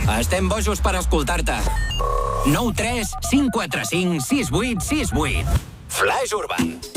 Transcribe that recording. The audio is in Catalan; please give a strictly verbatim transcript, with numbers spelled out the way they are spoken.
Estem bojos per escoltar-te. nou tres cinc quatre cinc sis vuit sis vuit. Flash Urban.